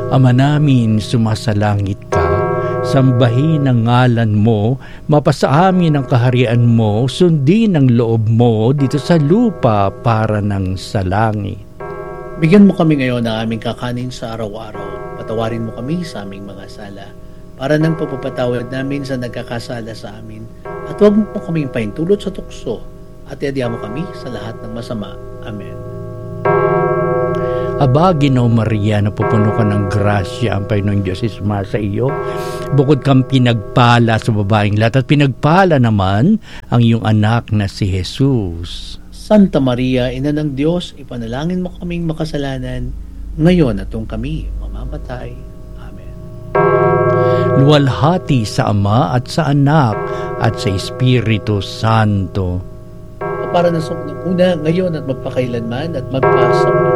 Ama namin, sumasalangit ka. Sambahin ang ngalan mo, mapasa amin ang kaharian mo, sundin ang loob mo dito sa lupa para ng sa langit. Bigyan mo kami ngayon ng aming kakanin sa araw-araw. Patawarin mo kami sa aming mga sala, para ng pagpapatawad namin sa nagkakasala sa amin. At huwag mo kaming paintulot sa tukso, at iadya mo kami sa lahat ng masama. Amen. Aba, Ginoo Maria, napupuno ka ng grasya, ang Panginoong Diyos ay sumasa iyo. Bukod kang pinagpala sa babaeng lahat, at pinagpala naman ang iyong anak na si Jesus. Santa Maria, Ina ng Diyos, ipanalangin mo kaming makasalanan, ngayon at kung kami mamamatay. Amen. Luwalhati sa Ama at sa Anak at sa Espiritu Santo. Para na sa una, ngayon at magpakailanman at magpasa.